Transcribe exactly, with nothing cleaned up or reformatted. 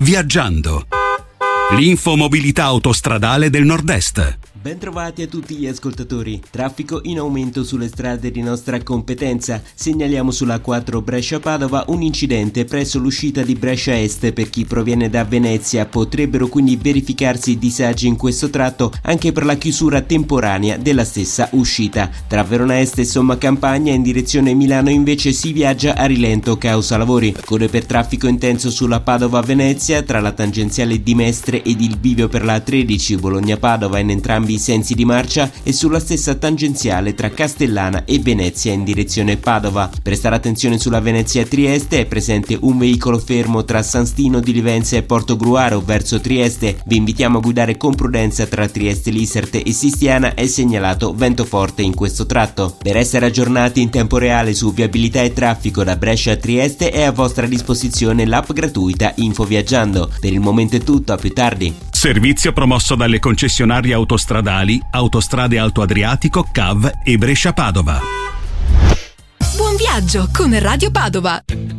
Viaggiando. L'infomobilità autostradale del Nord-Est. Bentrovati a tutti gli ascoltatori. Traffico in aumento sulle strade di nostra competenza. Segnaliamo sulla quattro Brescia-Padova un incidente presso l'uscita di Brescia Est per chi proviene da Venezia. Potrebbero quindi verificarsi disagi in questo tratto anche per la chiusura temporanea della stessa uscita. Tra Verona Est e Somma Campagna in direzione Milano invece si viaggia a rilento causa lavori. Code per traffico intenso sulla Padova-Venezia tra la tangenziale di Mestre ed il bivio per la tredici Bologna-Padova in entrambi i sensi di marcia e sulla stessa tangenziale tra Castellana e Venezia in direzione Padova. Prestare attenzione sulla Venezia-Trieste, è presente un veicolo fermo tra San Stino di Livenza e Portogruaro verso Trieste. Vi invitiamo a guidare con prudenza tra Trieste, Liserte e Sistiana, è segnalato vento forte in questo tratto. Per essere aggiornati in tempo reale su viabilità e traffico da Brescia a Trieste è a vostra disposizione l'app gratuita Info Viaggiando. Per il momento è tutto, a più tardi. Servizio promosso dalle concessionarie autostradali Autostrade Alto Adriatico, C A V e Brescia Padova. Buon viaggio con Radio Padova.